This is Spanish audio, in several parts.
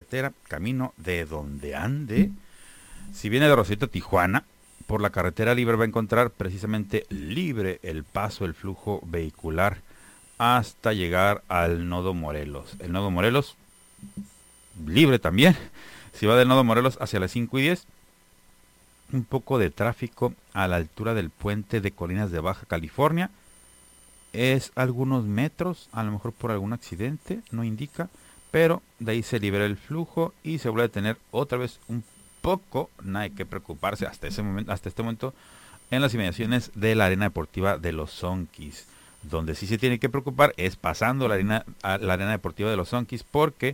carretera, camino de donde ande. Si viene de Rosarito a Tijuana, por la carretera libre va a encontrar precisamente libre el paso, el flujo vehicular hasta llegar al nodo Morelos. El nodo Morelos libre también. Si va del nodo Morelos hacia las 5:10, un poco de tráfico a la altura del puente de Colinas de Baja California. Es algunos metros, a lo mejor por algún accidente, no indica, pero de ahí se libera el flujo y se vuelve a tener otra vez un poco, no hay que preocuparse hasta este momento, en las inmediaciones de la arena deportiva de los Zonkis. Donde sí se tiene que preocupar es pasando la arena deportiva de los Zonkis, porque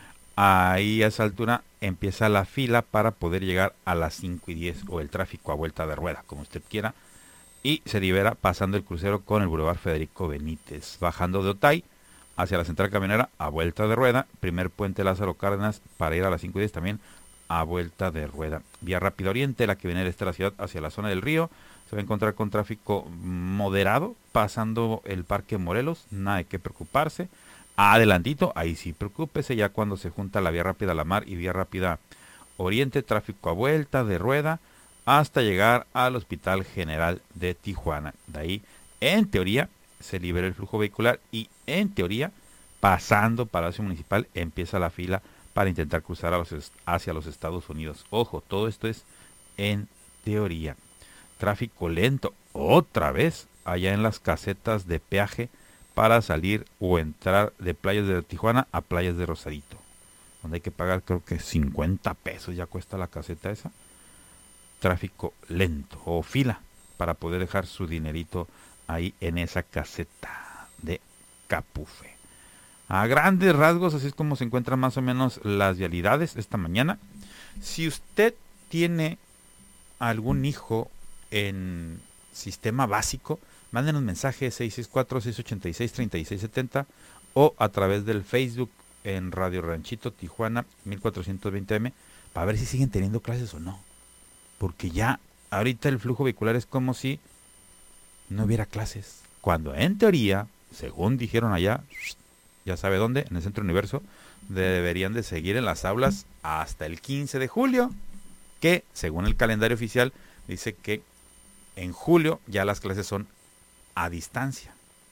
ahí a esa altura empieza la fila para poder llegar a las 5:10 o el tráfico a vuelta de rueda, como usted quiera, y se libera pasando el crucero con el Boulevard Federico Benítez, bajando de Otay hacia la central camionera a vuelta de rueda, primer puente Lázaro Cárdenas para ir a las 5:10 también a vuelta de rueda. Vía Rápida Oriente, la que viene de la ciudad hacia la zona del río, se va a encontrar con tráfico moderado pasando el Parque Morelos, nada de qué preocuparse. Adelantito, ahí sí preocúpese, ya cuando se junta la Vía Rápida La Mar y Vía Rápida Oriente, tráfico a vuelta de rueda hasta llegar al Hospital General de Tijuana. De ahí, en teoría, se libera el flujo vehicular y en teoría, pasando Palacio Municipal, empieza la fila para intentar cruzar hacia los Estados Unidos. Ojo, todo esto es en teoría. Tráfico lento, otra vez, allá en las casetas de peaje para salir o entrar de playas de Tijuana a playas de Rosarito, donde hay que pagar creo que 50 pesos, ya cuesta la caseta esa. Tráfico lento o fila para poder dejar su dinerito ahí en esa caseta de Capufe. A grandes rasgos, así es como se encuentran más o menos las vialidades esta mañana. Si usted tiene algún hijo en sistema básico, mándenos mensaje 664-686-3670 o a través del Facebook en Radio Ranchito Tijuana 1420M para ver si siguen teniendo clases o no. Porque ya ahorita el flujo vehicular es como si no hubiera clases. Cuando en teoría, según dijeron allá, ya sabe dónde, en el Centro Universo, deberían de seguir en las aulas hasta el 15 de julio, que según el calendario oficial dice que en julio ya las clases son a distancia.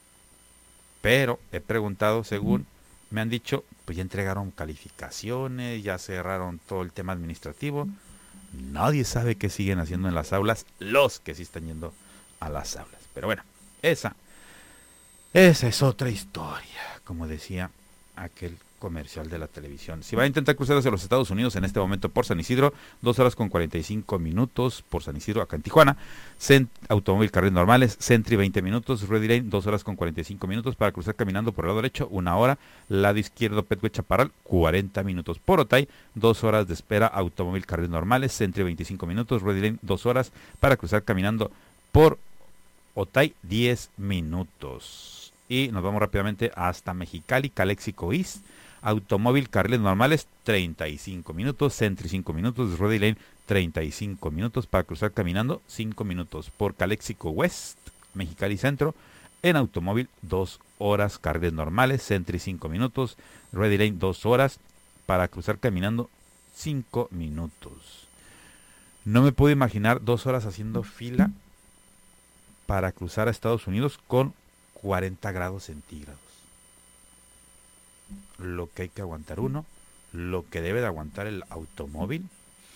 Pero he preguntado, según me han dicho, pues ya entregaron calificaciones, ya cerraron todo el tema administrativo. Nadie sabe qué siguen haciendo en las aulas, los que sí están yendo a las aulas. Pero bueno, esa es otra historia, como decía aquel comercial de la televisión. Si va a intentar cruzar hacia los Estados Unidos en este momento por San Isidro, 2 horas con 45 minutos por San Isidro, acá en Tijuana. Automóvil carriles normales, Sentry 20 minutos, Ready Lane 2 horas con 45 minutos para cruzar caminando por el lado derecho, 1 hora, lado izquierdo Petue Chaparral, 40 minutos por Otay, 2 horas de espera, automóvil carriles normales, Sentry 25 minutos, Ready Lane 2 horas para cruzar caminando por Otay, 10 minutos. Y nos vamos rápidamente hasta Mexicali, Calexico East, automóvil carriles normales 35 minutos, Sentry 5 minutos, Ready Lane 35 minutos para cruzar caminando, 5 minutos por Calexico West, Mexicali Centro, en automóvil 2 horas, carriles normales, Sentry 5 minutos, Ready Lane 2 horas para cruzar caminando, 5 minutos. No me puedo imaginar 2 horas haciendo fila para cruzar a Estados Unidos con 40 grados centígrados. Lo que hay que aguantar uno, lo que debe de aguantar el automóvil.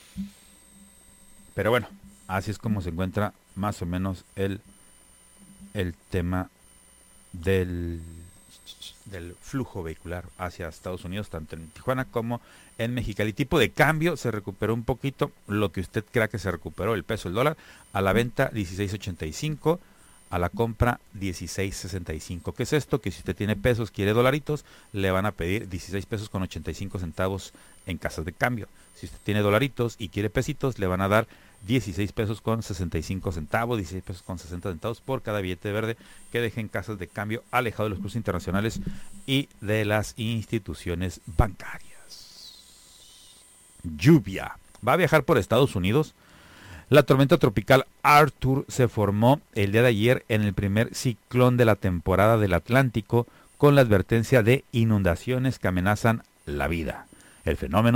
Pero bueno, así es como se encuentra más o menos el tema del flujo vehicular hacia Estados Unidos, tanto en Tijuana como en Mexicali. El tipo de cambio se recuperó un poquito, lo que usted crea que se recuperó, el peso, el dólar, a la venta 16.85, a la compra 16.65. ¿Qué es esto? Que si usted tiene pesos, quiere dolaritos, le van a pedir 16 pesos con 85 centavos en casas de cambio. Si usted tiene dolaritos y quiere pesitos, le van a dar 16 pesos con 65 centavos, 16 pesos con 60 centavos por cada billete verde que deje en casas de cambio, alejado de los cruces internacionales y de las instituciones bancarias. Lluvia. ¿Va a viajar por Estados Unidos? La tormenta tropical Arthur se formó el día de ayer en el primer ciclón de la temporada del Atlántico, con la advertencia de inundaciones que amenazan la vida. El fenómeno